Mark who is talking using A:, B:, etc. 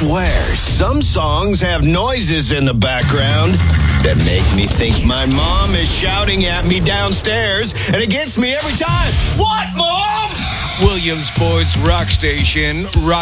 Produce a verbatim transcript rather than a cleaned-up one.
A: swear, some songs have noises in the background that make me think my mom is shouting at me downstairs, and it gets me every time. What, Mom?
B: Williamsport's Rock Station, Rock